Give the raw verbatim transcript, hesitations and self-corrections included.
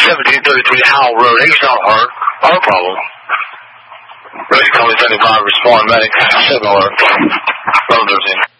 seventeen thirty-three Howell Road. He's not hurt. Our problem. Ready, twenty seventy-five, respond, medic, seven alert. Road in.